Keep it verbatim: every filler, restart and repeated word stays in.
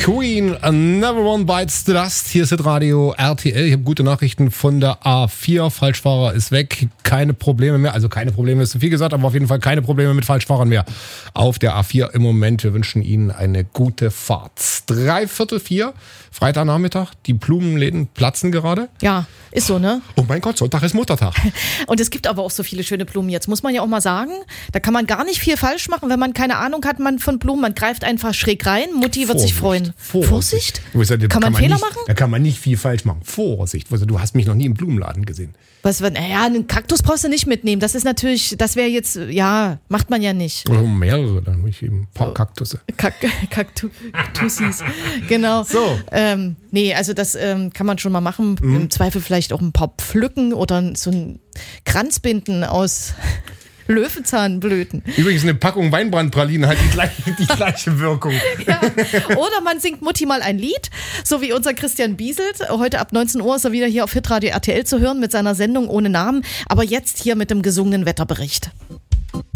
Queen, Never One Bites the Dust. Hier ist das Radio R T L. Ich habe gute Nachrichten von der A vier. Falschfahrer ist weg. Keine Probleme mehr. Also keine Probleme ist zu viel gesagt, aber auf jeden Fall keine Probleme mit Falschfahrern mehr auf der A vier im Moment. Wir wünschen Ihnen eine gute Fahrt. Drei Viertel vier, Freitagnachmittag. Die Blumenläden platzen gerade. Ja, ist so, ne? Oh mein Gott, Sonntag ist Muttertag. Und es gibt aber auch so viele schöne Blumen jetzt, muss man ja auch mal sagen. Da kann man gar nicht viel falsch machen, wenn man keine Ahnung hat man von Blumen. Man greift einfach schräg rein. Mutti wird Vorsicht, sich freuen. Vorsicht? Vorsicht? Kann man Fehler nicht, machen? Da kann man nicht viel falsch machen. Vorsicht. Du hast mich noch nie im Blumenladen gesehen. Was, naja, einen Kaktus brauchst du nicht mitnehmen. Das ist natürlich, das wäre jetzt, ja, macht man ja nicht. Oder mehrere, dann habe ich eben ein paar Kaktusse. Kak Kaktu Kaktussis, genau. So. Ähm, nee, also das ähm, kann man schon mal machen. Mhm. Im Zweifel vielleicht auch ein paar pflücken oder so ein Kranz binden aus Löwenzahnblüten. Übrigens, eine Packung Weinbrandpralinen hat die gleiche, die gleiche Wirkung. Ja. Oder man singt Mutti mal ein Lied, so wie unser Christian Bieselt. Heute ab neunzehn Uhr ist er wieder hier auf Hitradio R T L zu hören mit seiner Sendung ohne Namen. Aber jetzt hier mit dem gesungenen Wetterbericht.